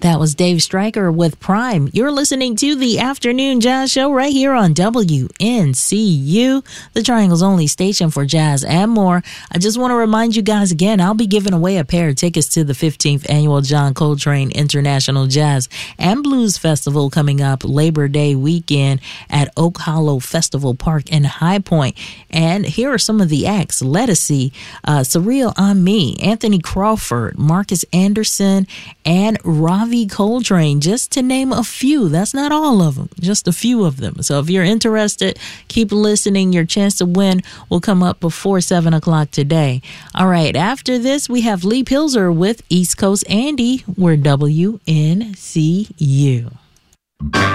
That was Dave Stryker with Prime. You're listening to the Afternoon Jazz Show right here on WNCU, the Triangle's only station for jazz and more. I just want to remind you guys again, I'll be giving away a pair of tickets to the 15th Annual John Coltrane International Jazz and Blues Festival coming up Labor Day weekend at Oak Hollow Festival Park in High Point. And here are some of the acts: Lettucey, Surreal on Me, Anthony Crawford, Marcus Anderson, and Ravi Coltrane, just to name a few. That's not all of them, just a few of them. So if you're interested, keep listening. Your chance to win will come up before 7 o'clock today. All right, after this, we have Lee Pilzer with East Coast Andy. We're WNCU.